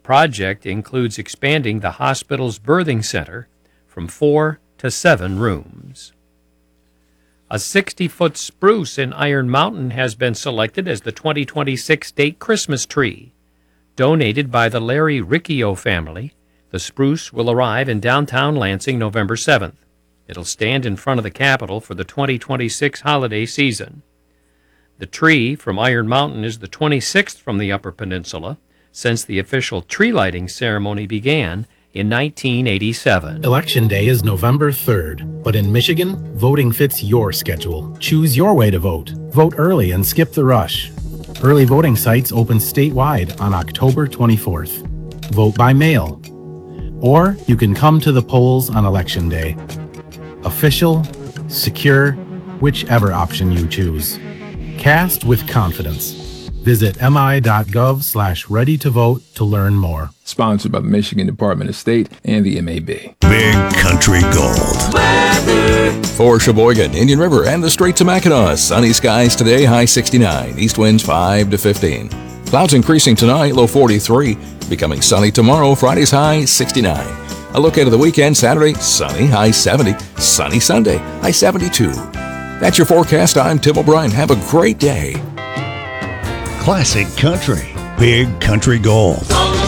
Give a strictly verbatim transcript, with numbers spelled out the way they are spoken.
project includes expanding the hospital's birthing center from four to seven rooms. A sixty-foot spruce in Iron Mountain has been selected as the twenty twenty-six state Christmas tree. Donated by the Larry Riccio family, the spruce will arrive in downtown Lansing November seventh. It'll stand in front of the Capitol for the twenty twenty-six holiday season. The tree from Iron Mountain is the twenty-sixth from the Upper Peninsula since the official tree lighting ceremony began in nineteen eighty-seven. Election Day is November third, but in Michigan, voting fits your schedule. Choose your way to vote. Vote early and skip the rush. Early voting sites open statewide on October twenty-fourth. Vote by mail. Or you can come to the polls on Election Day. Official, secure, whichever option you choose. Cast with confidence. Visit mi.gov slash ready to vote to learn more. Sponsored by the Michigan Department of State and the M A B. Big Country Gold. Weather. For Sheboygan, Indian River, and the Straits of Mackinac, sunny skies today, high sixty-nine. East winds five to fifteen. Clouds increasing tonight, low forty-three. Becoming sunny tomorrow, Friday's high sixty-nine. A look ahead of the weekend, Saturday, sunny, high seventy. Sunny Sunday, high seventy-two. That's your forecast. I'm Tim O'Brien. Have a great day. Classic Country. Big Country Gold.